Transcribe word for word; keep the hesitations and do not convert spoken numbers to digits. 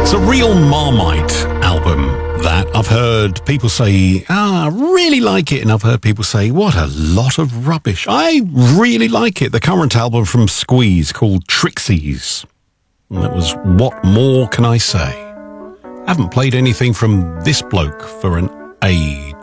It's a real Marmite album that I've heard people say, ah, I really like it. And I've heard people say, what a lot of rubbish. I really like it. The current album from Squeeze called Trixies. And that was What More Can I Say? I haven't played anything from this bloke for an age.